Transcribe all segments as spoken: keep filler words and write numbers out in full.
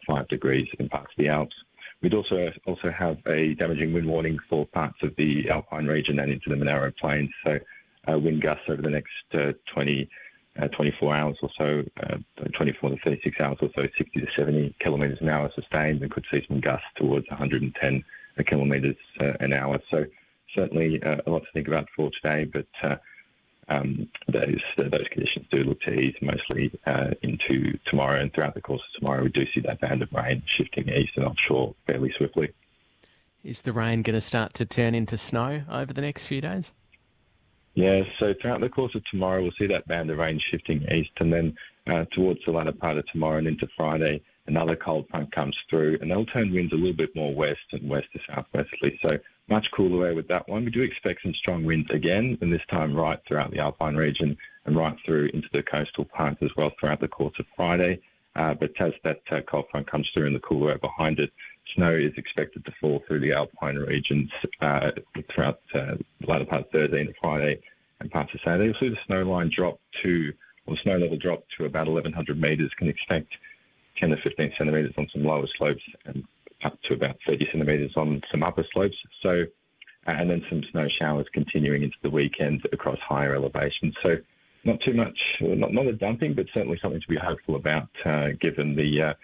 five degrees in parts of the Alps. We'd also also have a damaging wind warning for parts of the Alpine region and into the Monaro Plains. So uh, wind gusts over the next uh, twenty, uh, twenty-four hours or so, uh, twenty-four to thirty-six hours or so, sixty to seventy kilometres an hour sustained, and could see some gusts towards one hundred ten kilometres uh, an hour. So certainly uh, a lot to think about for today, but uh, um, those uh, those conditions do look to ease mostly uh, into tomorrow, and throughout the course of tomorrow we do see that band of rain shifting east and offshore fairly swiftly. Is the rain going to start to turn into snow over the next few days? Yeah, so throughout the course of tomorrow we'll see that band of rain shifting east, and then uh, towards the latter part of tomorrow and into Friday another cold front comes through, and they'll turn winds a little bit more west and west to southwesterly. So much cooler air with that one. We do expect some strong winds again, and this time right throughout the Alpine region and right through into the coastal parts as well throughout the course of Friday. Uh, but as that uh, cold front comes through and the cooler air behind it, snow is expected to fall through the Alpine regions uh, throughout uh, the latter part of Thursday into Friday and parts of Saturday. You'll see the snow line drop to, or the snow level drop to about eleven hundred metres. Can expect ten to fifteen centimetres on some lower slopes and up to about thirty centimetres on some upper slopes. So, uh, and then some snow showers continuing into the weekend across higher elevations. So not too much, not, not a dumping, but certainly something to be hopeful about uh, given the uh,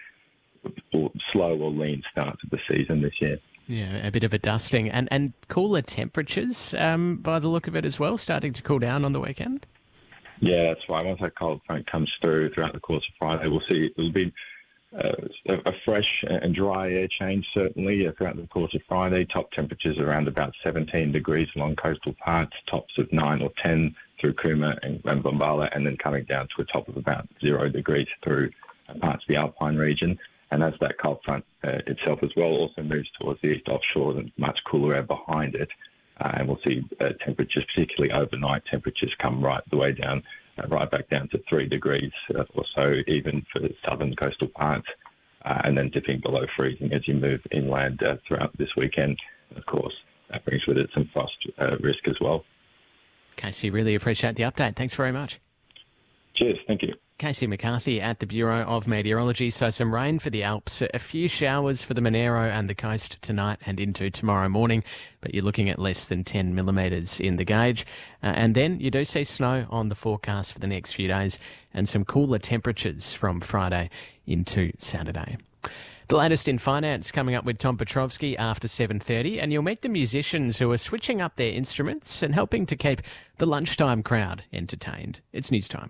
slow or lean start to the season this year. Yeah, a bit of a dusting. And, and cooler temperatures um, by the look of it as well, starting to cool down on the weekend? Yeah, that's right. Once that cold front comes through throughout the course of Friday, we'll see it'll be Uh, a fresh and dry air change, certainly, uh, throughout the course of Friday. Top temperatures around about seventeen degrees along coastal parts, tops of nine or ten through Cooma and, and Bombala, and then coming down to a top of about zero degrees through parts of the Alpine region. And as that cold front uh, itself as well also moves towards the east offshore, and much cooler air behind it, uh, and we'll see uh, temperatures, particularly overnight temperatures, come right the way down Uh, right back down to three degrees uh, or so, even for the southern coastal parts, uh, and then dipping below freezing as you move inland uh, throughout this weekend. And of course, that brings with it some frost uh, risk as well. Casey, really appreciate the update. Thanks very much. Cheers. Thank you. Casey McCarthy at the Bureau of Meteorology. So some rain for the Alps, a few showers for the Monaro and the coast tonight and into tomorrow morning, but you're looking at less than ten millimetres in the gauge. Uh, and then you do see snow on the forecast for the next few days and some cooler temperatures from Friday into Saturday. The latest in finance coming up with Tom Petrovski after seven thirty, and you'll meet the musicians who are switching up their instruments and helping to keep the lunchtime crowd entertained. It's news time.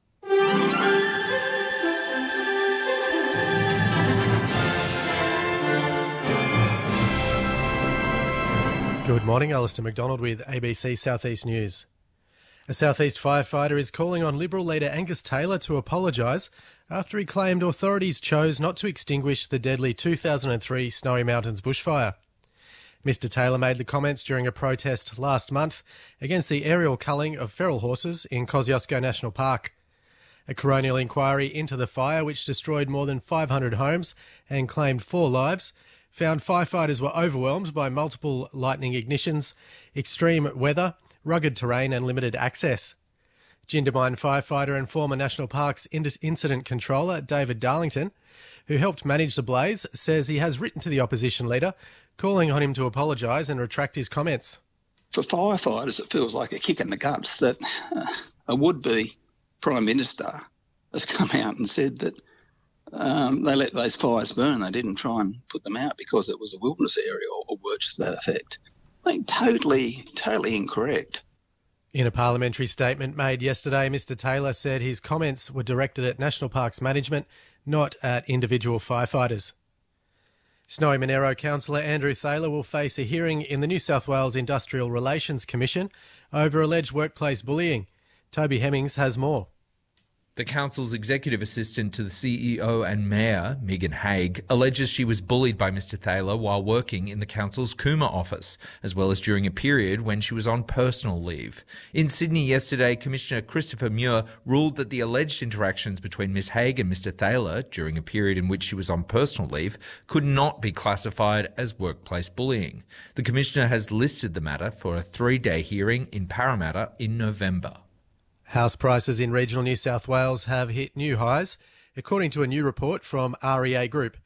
Good morning, Alistair McDonald with A B C South East News. A South East firefighter is calling on Liberal leader Angus Taylor to apologise after he claimed authorities chose not to extinguish the deadly two thousand three Snowy Mountains bushfire. Mister Taylor made the comments during a protest last month against the aerial culling of feral horses in Kosciuszko National Park. A coronial inquiry into the fire, which destroyed more than five hundred homes and claimed four lives, found firefighters were overwhelmed by multiple lightning ignitions, extreme weather, rugged terrain and limited access. Jindabyne firefighter and former National Parks incident controller David Darlington, who helped manage the blaze, says he has written to the opposition leader, calling on him to apologise and retract his comments. For firefighters, it feels like a kick in the guts that uh, a would-be Prime Minister has come out and said that um, they let those fires burn. They didn't try and put them out because it was a wilderness area or, or words to that effect. I think totally, totally incorrect. In a parliamentary statement made yesterday, Mister Taylor said his comments were directed at National Parks management, not at individual firefighters. Snowy Monaro councillor Andrew Thaler will face a hearing in the New South Wales Industrial Relations Commission over alleged workplace bullying. Toby Hemmings has more. The council's executive assistant to the C E O and mayor, Megan Haig, alleges she was bullied by Mister Thaler while working in the council's Cooma office, as well as during a period when she was on personal leave. In Sydney yesterday, Commissioner Christopher Muir ruled that the alleged interactions between Miss Haig and Mister Thaler during a period in which she was on personal leave could not be classified as workplace bullying. The Commissioner has listed the matter for a three-day hearing in Parramatta in November. House prices in regional New South Wales have hit new highs, according to a new report from R E A Group.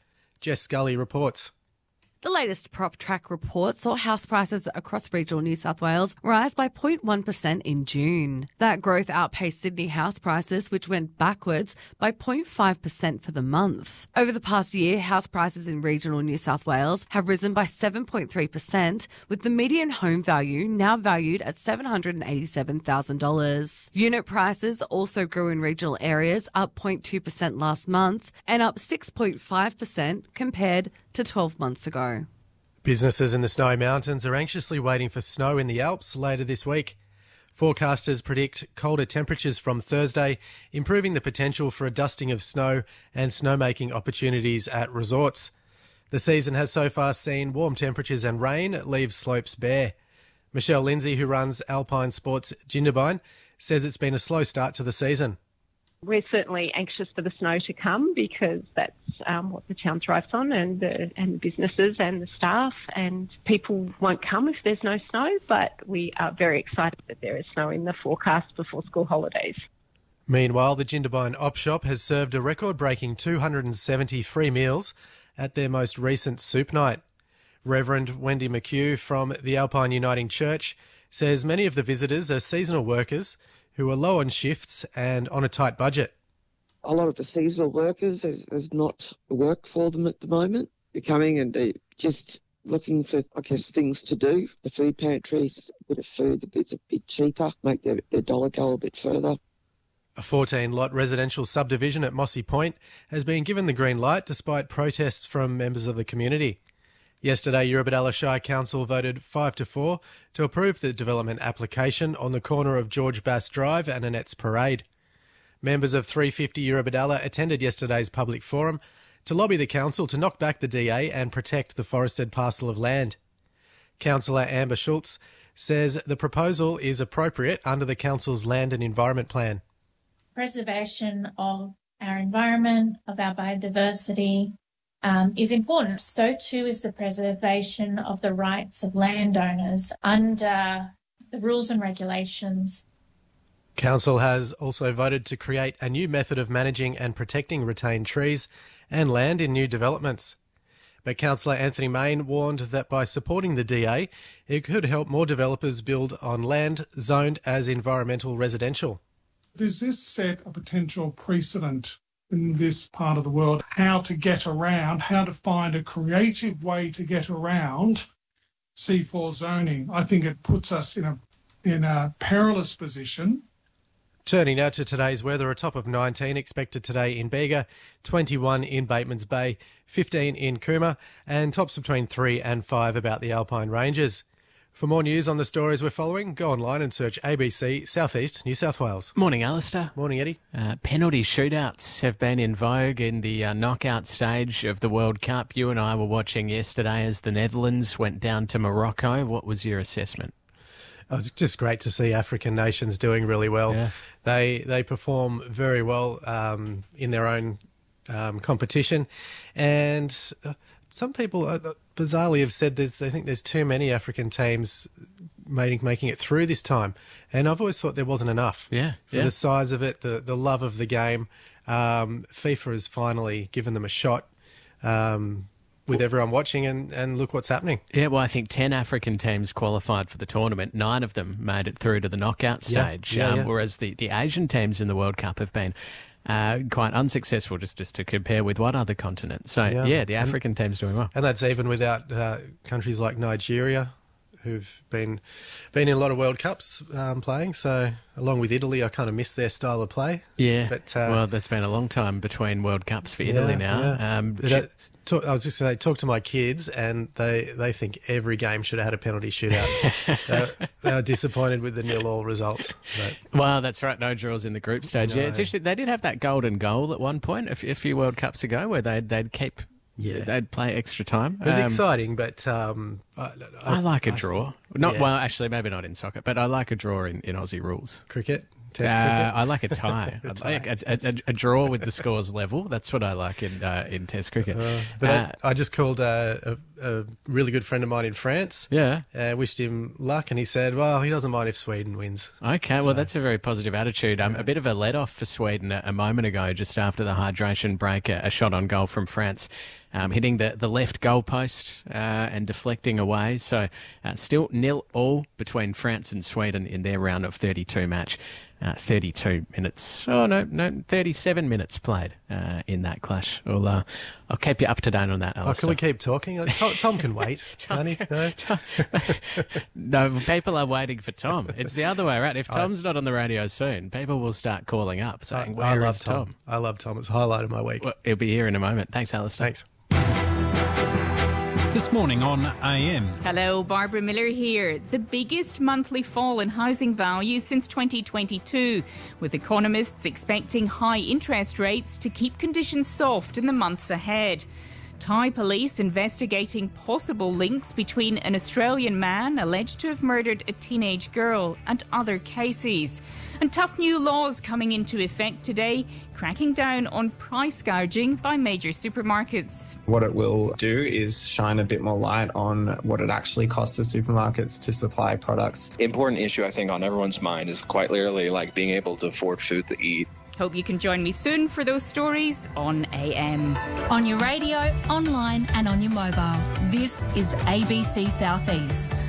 Jess Scully reports. The latest prop track report saw house prices across regional New South Wales rise by zero point one percent in June. That growth outpaced Sydney house prices, which went backwards by zero point five percent for the month. Over the past year, house prices in regional New South Wales have risen by seven point three percent, with the median home value now valued at seven hundred eighty-seven thousand dollars. Unit prices also grew in regional areas, up zero point two percent last month and up six point five percent compared to twelve months ago. Businesses in the Snowy Mountains are anxiously waiting for snow in the Alps later this week. Forecasters predict colder temperatures from Thursday, improving the potential for a dusting of snow and snowmaking opportunities at resorts. The season has so far seen warm temperatures and rain leave slopes bare. Michelle Lindsay, who runs Alpine Sports Jindabyne, says it's been a slow start to the season. We're certainly anxious for the snow to come because that's um, what the town thrives on, and the, and the businesses and the staff, and people won't come if there's no snow, but we are very excited that there is snow in the forecast before school holidays. Meanwhile, the Jindabyne Op Shop has served a record-breaking two hundred seventy free meals at their most recent soup night. Reverend Wendy McHugh from the Alpine Uniting Church says many of the visitors are seasonal workers who are low on shifts and on a tight budget. A lot of the seasonal workers, there's, there's not work for them at the moment. They're coming and they're just looking for, I guess, things to do. The food pantries, a bit of food, the bit's a bit cheaper, make their, their dollar go a bit further. A fourteen-lot residential subdivision at Mossy Point has been given the green light despite protests from members of the community. Yesterday, Eurobodalla Shire Council voted five to four to approve the development application on the corner of George Bass Drive and Annette's Parade. Members of three fifty Eurobodalla attended yesterday's public forum to lobby the council to knock back the D A and protect the forested parcel of land. Councillor Amber Schultz says the proposal is appropriate under the council's land and environment plan. Preservation of our environment, of our biodiversity, Um, is important. So too is the preservation of the rights of landowners under the rules and regulations. Council has also voted to create a new method of managing and protecting retained trees and land in new developments. But Councillor Anthony Main warned that by supporting the D A, it could help more developers build on land zoned as environmental residential. Does this set a potential precedent in this part of the world, how to get around, how to find a creative way to get around C four zoning? I think it puts us in a in a perilous position. Turning now to today's weather, a top of nineteen expected today in Bega, twenty-one in Batemans Bay, fifteen in Cooma, and tops between three and five about the Alpine Ranges. For more news on the stories we're following, go online and search A B C South East New South Wales. Morning, Alistair. Morning, Eddie. Uh, penalty shootouts have been in vogue in the uh, knockout stage of the World Cup. You and I were watching yesterday as the Netherlands went down to Morocco. What was your assessment? Oh, it's just great to see African nations doing really well. Yeah. They they perform very well um, in their own um, competition, and uh, some people uh, bizarrely have said that they think there's too many African teams making making it through this time, and I've always thought there wasn't enough. Yeah, for yeah. the size of it, the the love of the game. Um, FIFA has finally given them a shot. Um, with everyone watching, and, and look what's happening. Yeah, well, I think ten African teams qualified for the tournament. Nine of them made it through to the knockout stage, yeah, yeah, um, yeah. whereas the, the Asian teams in the World Cup have been uh, quite unsuccessful, just, just to compare with what other continent. So, yeah, Yeah. the African and, team's doing well. And that's even without uh, countries like Nigeria, who've been been in a lot of World Cups um, playing. So, along with Italy, I kind of miss their style of play. Yeah, but uh, well, that's been a long time between World Cups for Italy yeah, now. yeah. Um, But, uh, Talk, I was just going to talk to my kids, and they, they think every game should have had a penalty shootout. they're, they're disappointed with the nil-all results. But. Well, that's right. No draws in the group stage. No. Yeah, it's actually they did have that golden goal at one point a few, a few World Cups ago, where they'd they'd keep Yeah. they'd play extra time. It was Um, exciting, but um, I, I, I like a I- draw. Not yeah. well, actually, maybe not in soccer, but I like a draw in, in Aussie rules. Cricket. Test Uh, cricket? I like a tie. A I tie. like a, a, a, a draw with the scores level. That's what I like in uh, in Test cricket. Uh, but Uh, I, I just called uh, a, a really good friend of mine in France. Yeah. Uh, wished him luck, and he said, well, he doesn't mind if Sweden wins. Okay, well, that's a very positive attitude. Um, a bit of a let-off for Sweden a, a moment ago, just after the hydration break, a, a shot on goal from France, um, hitting the, the left goal post uh, and deflecting away. So uh, still nil all between France and Sweden in their round of thirty-two match. Uh, thirty-two minutes. Oh, no, no, thirty-seven minutes played uh, in that clash. I'll, uh, I'll keep you up to date on that, Oh, Alistair. can we keep talking? Uh, Tom, Tom can wait, can't he? No? No, people are waiting for Tom. It's the other way around. If I- Tom's not on the radio soon, people will start calling up I, saying, I "Where love is Tom. Tom?" I love Tom. It's a highlight of my week. Well, he'll be here in a moment. Thanks, Alistair. Thanks. This morning on A M. Hello, Barbara Miller here. The biggest monthly fall in housing values since twenty twenty-two, with economists expecting high interest rates to keep conditions soft in the months ahead. Thai police investigating possible links between an Australian man alleged to have murdered a teenage girl and other cases. And tough new laws coming into effect today, cracking down on price gouging by major supermarkets. What it will do is shine a bit more light on what it actually costs the supermarkets to supply products. The important issue, I think, on everyone's mind is quite clearly like being able to afford food to eat. Hope you can join me soon for those stories on A M. On your radio, online and on your mobile. This is A B C Southeast.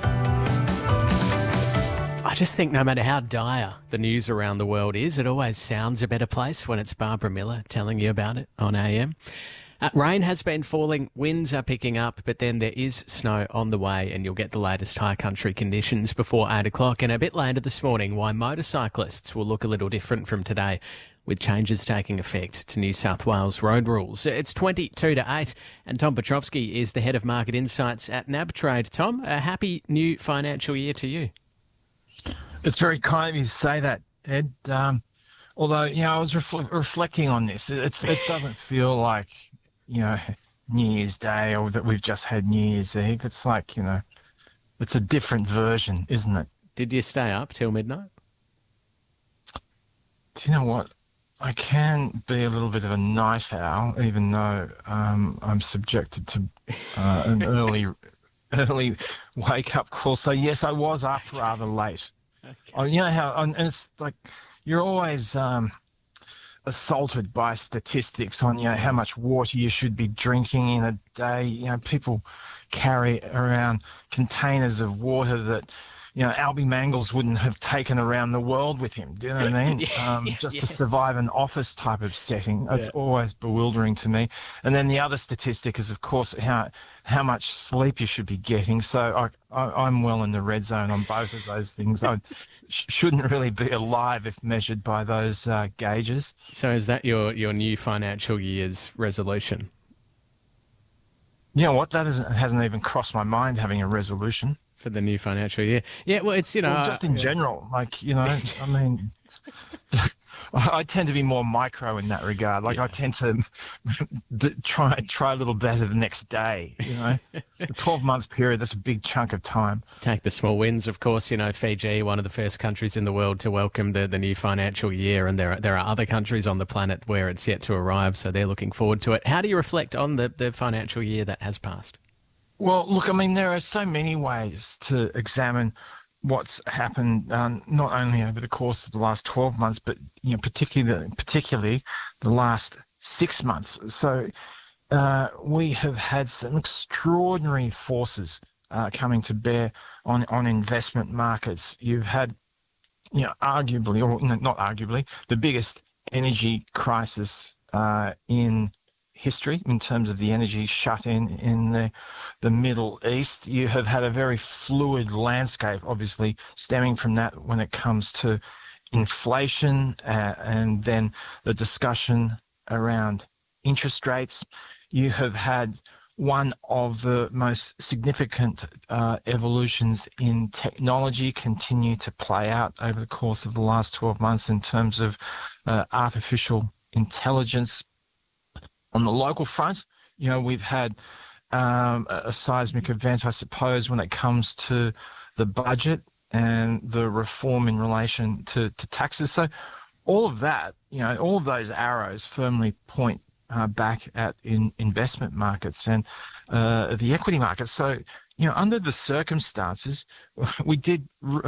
I just think no matter how dire the news around the world is, it always sounds a better place when it's Barbara Miller telling you about it on A M. Uh, rain has been falling, winds are picking up, but then there is snow on the way, and you'll get the latest high country conditions before eight o'clock. And a bit later this morning, why motorcyclists will look a little different from today, with changes taking effect to New South Wales road rules. It's twenty-two to eight, and Tom Petrovski is the head of market insights at NabTrade. Tom, a happy new financial year to you. It's very kind of you to say that, Ed. Um, although, you know, I was refl- reflecting on this. It's it doesn't feel like, you know, New Year's Day or that we've just had New Year's Eve. It's like, you know, it's a different version, isn't it? Did you stay up till midnight? Do you know what? I can be a little bit of a night owl, even though um, I'm subjected to uh, an early early wake-up call. So, yes, I was up rather late. Okay. Oh, you know how, and it's like you're always um, assaulted by statistics on, you know, how much water you should be drinking in a day. You know, people carry around containers of water that, you know, Albie Mangles wouldn't have taken around the world with him. Do you know what I mean? yeah, um, just yes. to survive an office type of setting. It's Yeah. always bewildering to me. And then the other statistic is, of course, how how much sleep you should be getting. So I, I, I'm well in the red zone on both of those things. I sh- shouldn't really be alive if measured by those uh, gauges. So is that your, your new financial year's resolution? You know what? That isn't, hasn't even crossed my mind, having a resolution. For the new financial year. Yeah, well, it's, you know... Well, just in uh, general, like, you know, I mean... I tend to be more micro in that regard. Like, yeah. I tend to d- try try a little better the next day, you know. A twelve-month period, that's a big chunk of time. Take the small wins, of course. You know, Fiji, one of the first countries in the world to welcome the, the new financial year, and there are, there are other countries on the planet where it's yet to arrive, so they're looking forward to it. How do you reflect on the, the financial year that has passed? Well, look, I mean, there are so many ways to examine what's happened, um, not only over the course of the last twelve months, but, you know, particularly, particularly the last six months. So uh, we have had some extraordinary forces uh, coming to bear on, on investment markets. You've had, you know, arguably, or not arguably, the biggest energy crisis uh, in history in terms of the energy shut-in in the, the Middle East. You have had a very fluid landscape, obviously, stemming from that when it comes to inflation uh, and then the discussion around interest rates. You have had one of the most significant uh, evolutions in technology continue to play out over the course of the last twelve months in terms of uh, artificial intelligence. On the local front, you know, we've had um, a seismic event, I suppose, when it comes to the budget and the reform in relation to, to taxes. So all of that, you know, all of those arrows firmly point uh, back at in investment markets and uh, the equity markets. So, you know, under the circumstances, we did,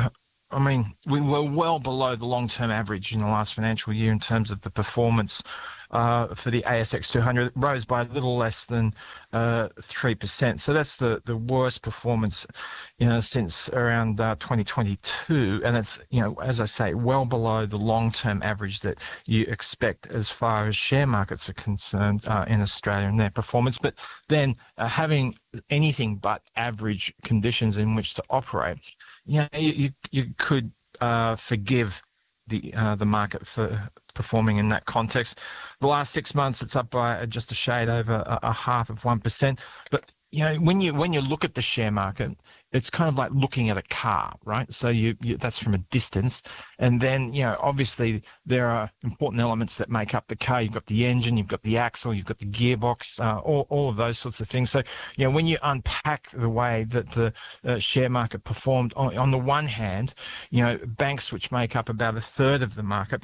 I mean, we were well below the long-term average in the last financial year in terms of the performance uh, for the A S X two hundred. It rose by a little less than uh, three percent. So that's the, the worst performance, you know, since around uh, twenty twenty-two. And it's, you know, as I say, well below the long-term average that you expect as far as share markets are concerned uh, in Australia and their performance. But then uh, having anything but average conditions in which to operate, you know, you, you, you could uh, forgive the uh, the market for performing in that context. The last six months, it's up by just a shade over a, a half of one percent. But you know, when you when you look at the share market, it's kind of like looking at a car, right? So you, you that's from a distance, and then you know, obviously there are important elements that make up the car. You've got the engine, you've got the axle, you've got the gearbox, uh, all all of those sorts of things. So you know, when you unpack the way that the uh, share market performed, on, on the one hand, you know, banks, which make up about a third of the market,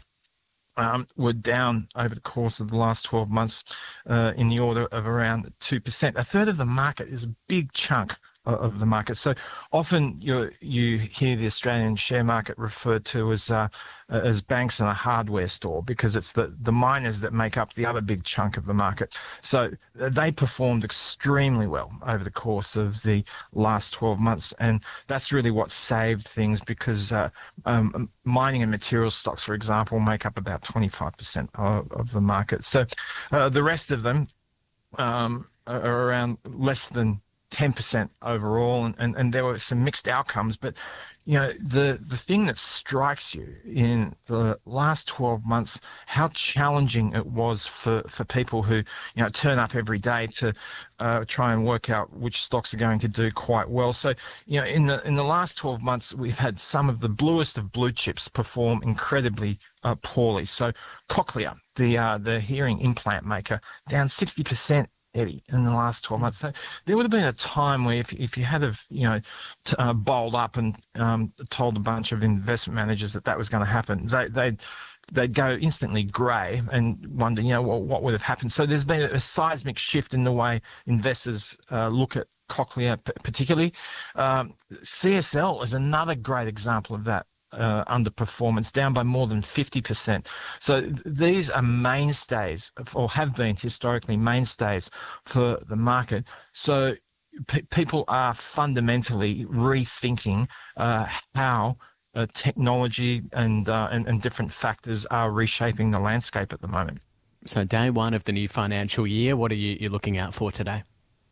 Um, were down over the course of the last twelve months uh, in the order of around two percent. A third of the market is a big chunk of the market. So often you you hear the Australian share market referred to as uh, as banks and a hardware store, because it's the, the miners that make up the other big chunk of the market. So they performed extremely well over the course of the last twelve months, and that's really what saved things, because uh, um, mining and materials stocks, for example, make up about twenty-five percent of, of the market. So uh, the rest of them um, are around less than ten percent overall, and, and, and there were some mixed outcomes. But, you know, the, the thing that strikes you in the last twelve months, how challenging it was for, for people who, you know, turn up every day to uh, try and work out which stocks are going to do quite well. So, you know, in the in the last twelve months, we've had some of the bluest of blue chips perform incredibly uh, poorly. So Cochlear, the uh, the hearing implant maker, down sixty percent, Eddie, in the last twelve months. So there would have been a time where if, if you had have, you know, t- uh, bowled up and um, told a bunch of investment managers that that was going to happen, they, they'd, they'd go instantly grey and wonder, you know, well, what would have happened. So there's been a seismic shift in the way investors uh, look at Cochlear particularly. Um, C S L is another great example of that. Uh, underperformance, down by more than fifty percent. So th- these are mainstays, or have been historically mainstays for the market. So p- people are fundamentally rethinking uh, how uh, technology and, uh, and and different factors are reshaping the landscape at the moment. So day one of the new financial year, what are you you're looking out for today?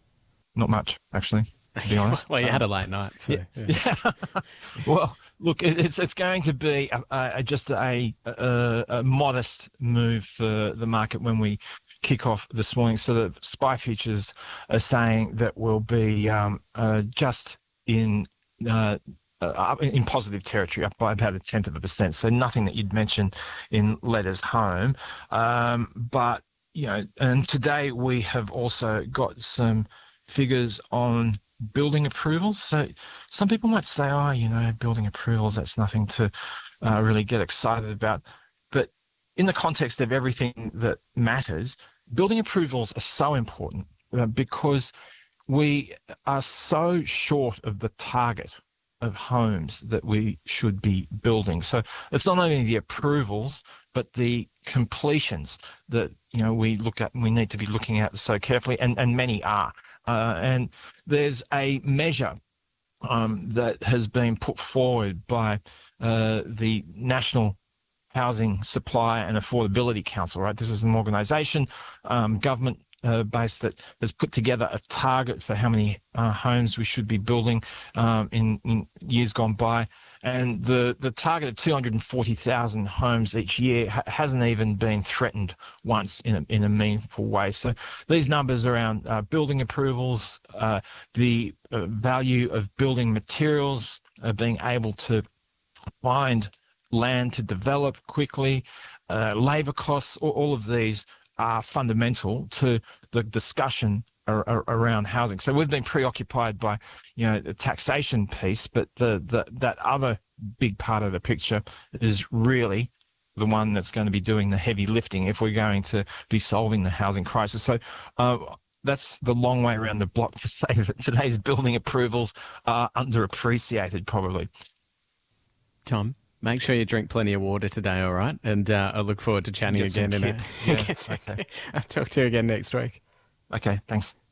Not much, actually, to be honest. Well, you had a late night, so yeah. yeah. yeah. Well, look, it's it's going to be a, a, just a, a, a modest move for the market when we kick off this morning. So the S P Y futures are saying that we'll be um, uh, just in uh, uh, in positive territory, up by about a tenth of a percent. So nothing that you'd mention in letters home, um, but you know. And today we have also got some figures on building approvals. So some people might say, oh, you know, building approvals, that's nothing to uh, really get excited about. But in the context of everything that matters, building approvals are so important uh, because we are so short of the target of homes that we should be building. So it's not only the approvals, but the completions that, you know, we look at and we need to be looking at so carefully, and, and many are. Uh, and there's a measure um, that has been put forward by uh, the National Housing Supply and Affordability Council, right? This is an organisation, um, government uh, based, that has put together a target for how many uh, homes we should be building um, in, in years gone by. And the, the target of two hundred forty thousand homes each year ha- hasn't even been threatened once in a, in a meaningful way. So these numbers around uh, building approvals, uh, the uh, value of building materials, uh, being able to find land to develop quickly, uh, labour costs, all, all of these are fundamental to the discussion around housing. So we've been preoccupied by, you know, the taxation piece, but the, the that other big part of the picture is really the one that's going to be doing the heavy lifting if we're going to be solving the housing crisis. So uh, that's the long way around the block to say that today's building approvals are underappreciated, probably. Tom, make sure you drink plenty of water today, all right? And uh, I look forward to chatting again. In a... yeah, okay. I'll talk to you again next week. Okay, thanks.